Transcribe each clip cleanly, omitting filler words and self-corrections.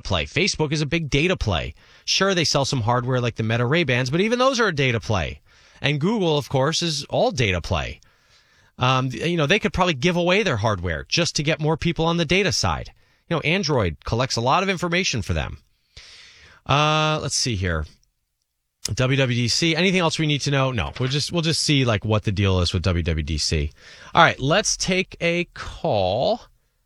play. Facebook is a big data play. Sure, they sell some hardware like the Meta Ray-Bans, but even those are a data play. And Google, of course, is all data play. They could probably give away their hardware just to get more people on the data side. Android collects a lot of information for them. Let's see here. WWDC. Anything else we need to know? No. We'll just see like what the deal is with WWDC. All right, let's take a call.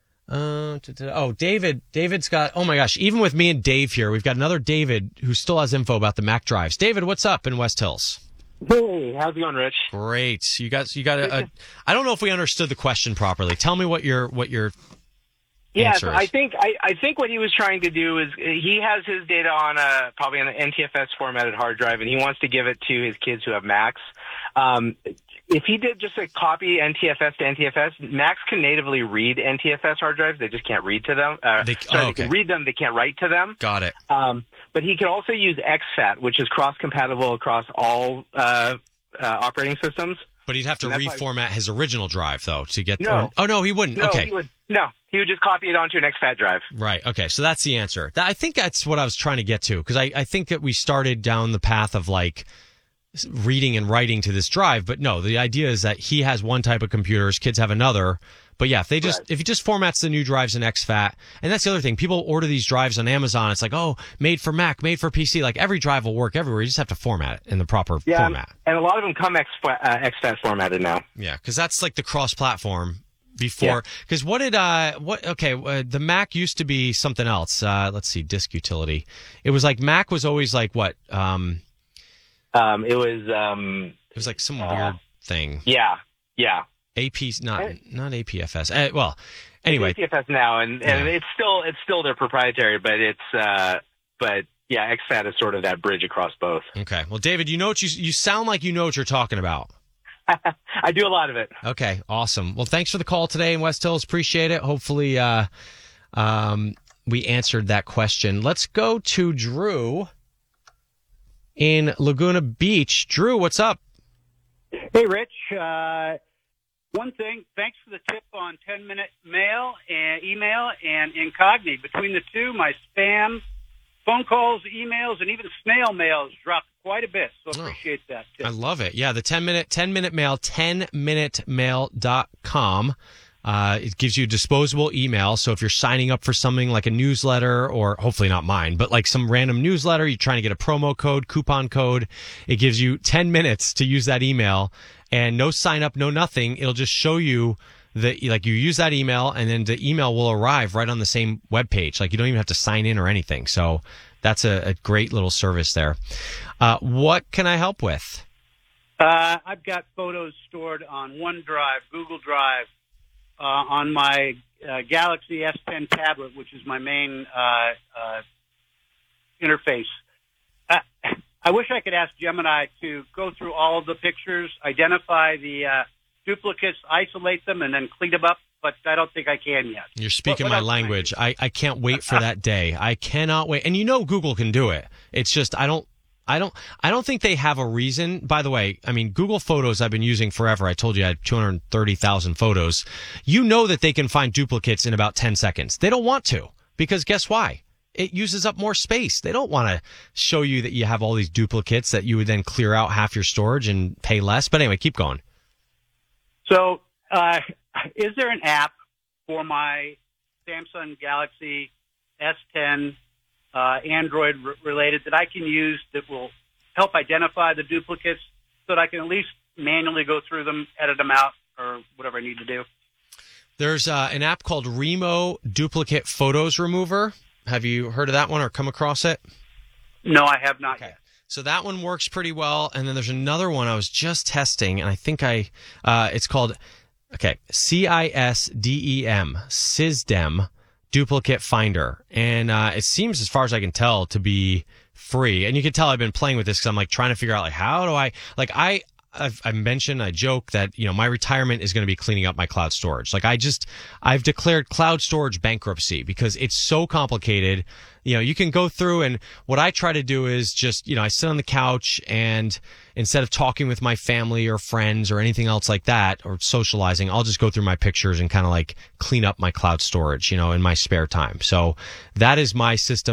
David's got, oh my gosh, even with me and Dave here, we've got another David who still has info about the Mac drives. David, what's up in West Hills? Hey, how's it going, Rich? Great. You got I don't know if we understood the question properly. Tell me what your Yes, I think what he was trying to do is he has his data on probably on an NTFS formatted hard drive, and he wants to give it to his kids who have Macs. If he did just a copy NTFS to NTFS, Macs can natively read NTFS hard drives. They just can't read to them. They can read them. They can't write to them. Got it. But he can also use exFAT, which is cross-compatible across all operating systems. But he'd have to reformat his original drive, though, to get... No. Oh, no, he wouldn't. No, okay. He would just copy it onto an exFAT drive. Right. Okay. So that's the answer. I think that's what I was trying to get to, because I think that we started down the path of like reading and writing to this drive. But no, the idea is that he has one type of computer, his kids have another. But yeah, if he just formats the new drives in exFAT, and that's the other thing, people order these drives on Amazon. It's like, oh, made for Mac, made for PC. Like every drive will work everywhere. You just have to format it in the proper format. And a lot of them come exFAT formatted now. Yeah, because that's like the cross-platform. Before, because the Mac used to be something else. Let's see, disk utility. It was like Mac was always like what? It was like some weird thing. Yeah. AP's not APFS. Well, anyway, it's APFS now, and it's still their proprietary, but exFAT is sort of that bridge across both. Okay, well, David, you sound like you know what you're talking about. I do a lot of it. Okay, awesome. Well, thanks for the call today in West Hills. Appreciate it. Hopefully we answered that question. Let's go to Drew in Laguna Beach. Drew, what's up? Hey, Rich. One thing, thanks for the tip on 10-minute mail and email and Incogni. Between the two, my spam, phone calls, emails, and even snail mails dropped quite a bit, so appreciate that tip. I love it. Yeah, the 10-minute mail, 10minutemail.com. It gives you disposable email, so if you're signing up for something like a newsletter, or hopefully not mine, but like some random newsletter, you're trying to get a promo code, coupon code, it gives you 10 minutes to use that email, and no sign up, no nothing. It'll just show you that you use that email, and then the email will arrive right on the same web page. Like you don't even have to sign in or anything. So that's a great little service there. What can I help with? I've got photos stored on OneDrive, Google Drive, on my Galaxy S10 tablet, which is my main interface. I wish I could ask Gemini to go through all of the pictures, identify the duplicates, isolate them, and then clean them up, but I don't think I can yet. You're speaking my language. I can't wait for that day. I cannot wait. And Google can do it. It's just I don't think they have a reason. By the way, I mean, Google Photos I've been using forever. I told you I had 230,000 photos. You know that they can find duplicates in about 10 seconds. They don't want to, because guess why? It uses up more space. They don't want to show you that you have all these duplicates that you would then clear out half your storage and pay less. But anyway, keep going. So, is there an app for my Samsung Galaxy S10 Android related that I can use that will help identify the duplicates so that I can at least manually go through them, edit them out, or whatever I need to do? There's an app called Remo Duplicate Photos Remover. Have you heard of that one or come across it? No, I have not yet. So that one works pretty well. And then there's another one I was just testing, and I think it's called, CISDEM, Duplicate Finder. And it seems, as far as I can tell, to be free. And you can tell I've been playing with this because I'm like trying to figure out like how do I, like I joke that, my retirement is going to be cleaning up my cloud storage. Like I've declared cloud storage bankruptcy because it's so complicated. You can go through, and what I try to do is just, I sit on the couch, and instead of talking with my family or friends or anything else like that, or socializing, I'll just go through my pictures and kind of like clean up my cloud storage, in my spare time. So that is my system.